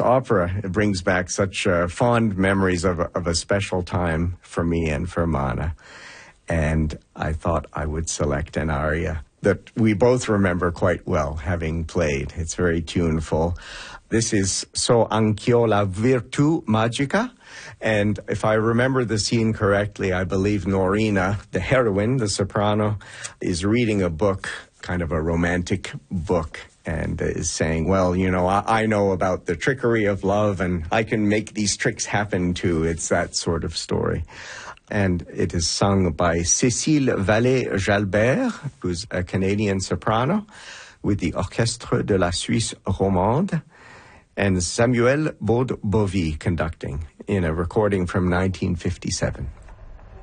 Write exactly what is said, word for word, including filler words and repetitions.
opera. It brings back such uh, fond memories of a, of a special time for me and for Mana. And I thought I would select an aria that we both remember quite well, having played. It's very tuneful. This is So Anch'io la Virtù Magica. And if I remember the scene correctly, I believe Norina, the heroine, the soprano, is reading a book, kind of a romantic book, and is saying, well, you know, I, I know about the trickery of love, and I can make these tricks happen too. It's that sort of story. And it is sung by Cécile Vallée-Jalbert, who's a Canadian soprano, with the Orchestre de la Suisse Romande, and Samuel Baud-Bovy conducting in a recording from nineteen fifty-seven.